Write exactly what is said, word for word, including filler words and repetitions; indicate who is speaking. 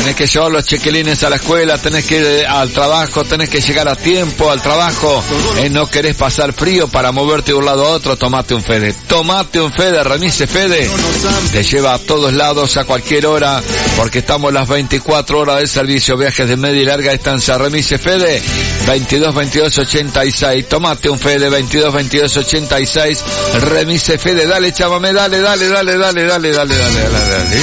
Speaker 1: tenés que llevar los chiquilines a la escuela, tenés que ir al trabajo, tenés que llegar a tiempo al trabajo, eh, no querés pasar frío para moverte de un lado a otro, tomate un Fede. Tomate un Fede, Remise Fede. Te lleva a todos lados, a cualquier hora, porque estamos las veinticuatro horas de servicio. Viajes de media y larga distancia. Remise Fede, veintidós veintidós ochenta y seis. Tomate un Fede, veintidós veintidós ochenta y seis. Remise Fede, dale, chámame, dale, dale, dale, dale, dale, dale, dale, dale, dale.